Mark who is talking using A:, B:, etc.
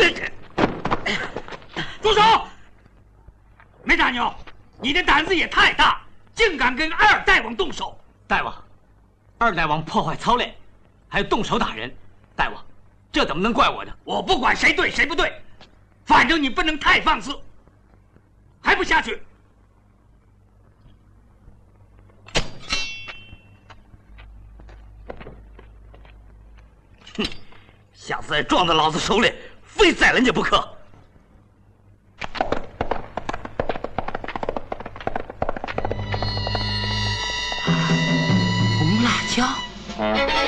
A: 住手！梅大牛，你的胆子也太大，竟敢跟二大王动手！
B: 大王，二大王破坏操练，还动手打人，大王，这怎么能怪我呢？
A: 我不管谁对谁不对，反正你不能太放肆。还不下去！
C: 哼，下次再撞到老子手里，非宰了你不可！
D: 红辣椒。